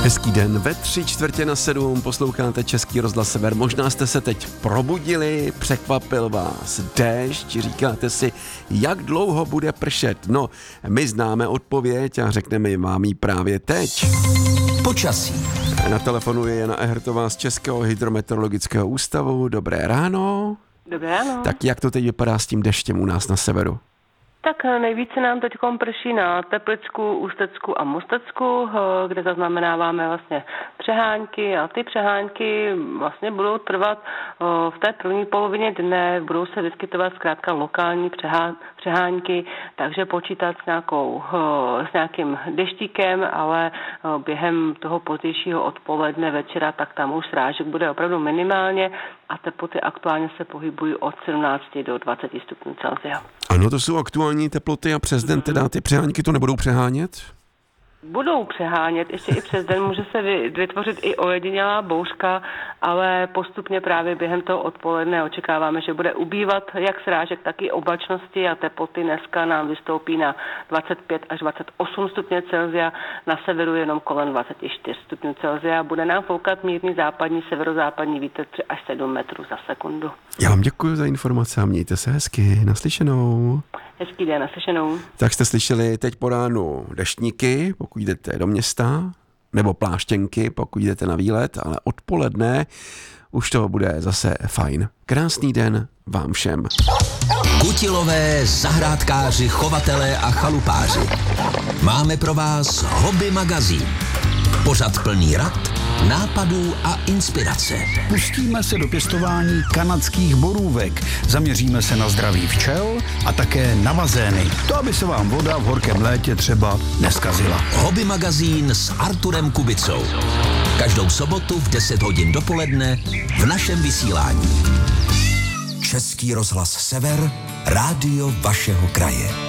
Hezký den, ve 6:45 posloucháte Český rozhlas Sever. Možná jste se teď probudili, překvapil vás déšť, říkáte si, jak dlouho bude pršet. No, my známe odpověď a řekneme vám ji právě teď. Počasí. Na telefonu je Jana Ehrtová z Českého hydrometeorologického ústavu. Dobré ráno. Dobré ráno. Tak jak to teď vypadá s tím deštěm u nás na severu? Tak nejvíce nám teď prší na Teplicku, Ústecku a Mostecku, kde zaznamenáváme vlastně přehánky a ty přehánky vlastně budou trvat v té první polovině dne, budou se vyskytovat zkrátka lokální přehánky, takže počítat s nějakým deštíkem, ale během toho pozdějšího odpoledne, večera, tak tam už srážek bude opravdu minimálně a teploty aktuálně se pohybují od 17 do 20 stupňů Celsia. Ano, to jsou aktuální teploty a přes den teda ty přehánky to nebudou přehánět? Budou přehánět, ještě i přes den může se vytvořit i ojedinělá bouřka, ale postupně právě během toho odpoledne očekáváme, že bude ubývat jak srážek, tak i oblačnosti a teploty dneska nám vystoupí na 25 až 28 stupňů Celsia, na severu jenom kolem 24 stupňů Celsia. Bude nám foukat mírný západní, severozápadní vítr 3 až 7 metrů za sekundu. Já vám děkuji za informace a mějte se hezky, naslyšenou. Hezký den, naslyšenou. Tak jste slyšeli teď po ránu deštníky, pokud jdete do města, nebo pláštěnky, pokud jdete na výlet, ale odpoledne už to bude zase fajn. Krásný den vám všem. Kutilové, zahrádkáři, chovatelé a chalupáři. Máme pro vás Hobby magazín. Pořad plný rad, nápadů a inspirace. Pustíme se do pěstování kanadských borůvek, zaměříme se na zdraví včel a také na bazény. To, aby se vám voda v horkém létě třeba neskazila. Hobby magazín s Arturem Kubicou. Každou sobotu v 10 hodin dopoledne v našem vysílání. Český rozhlas Sever, rádio vašeho kraje.